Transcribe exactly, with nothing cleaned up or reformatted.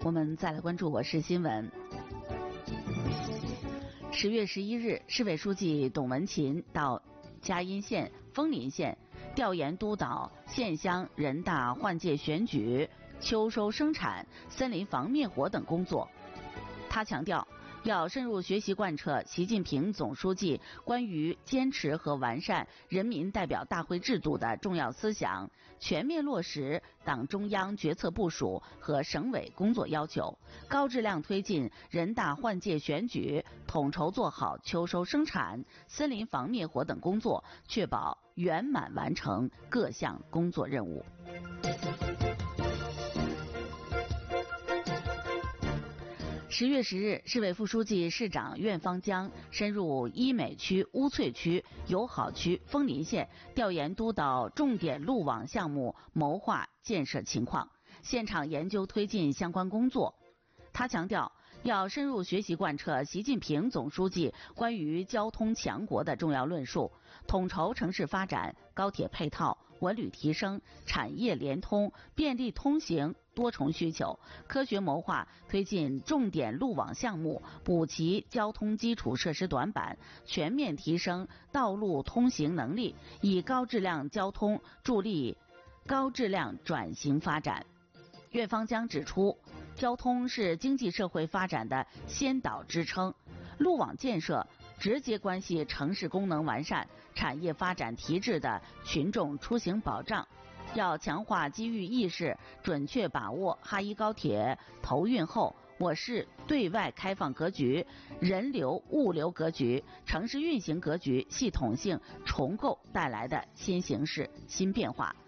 我们再来关注我市新闻。十月十一日，市委书记董文勤到嘉荫县、枫林县调研督导县乡人大换届选举、秋收生产、森林防灭火等工作。他强调，要深入学习贯彻习近平总书记关于坚持和完善人民代表大会制度的重要思想，全面落实党中央决策部署和省委工作要求，高质量推进人大换届选举，统筹做好秋收生产、森林防灭火等工作，确保圆满完成各项工作任务。十月十日，市委副书记、市长苑方江深入医美区、乌翠区、友好区、枫林县调研督导重点路网项目谋划建设情况，现场研究推进相关工作。他强调，要深入学习贯彻习近平总书记关于交通强国的重要论述，统筹城市发展、高铁配套、文旅提升、产业联通、便利通行多重需求，科学谋划推进重点路网项目，补齐交通基础设施短板，全面提升道路通行能力，以高质量交通助力高质量转型发展。苑方江指出，交通是经济社会发展的先导支撑，路网建设直接关系城市功能完善、产业发展提质的群众出行保障。要强化机遇意识，准确把握哈一高铁投运后我市对外开放格局、人流物流格局、城市运行格局系统性重构带来的新形势、新变化，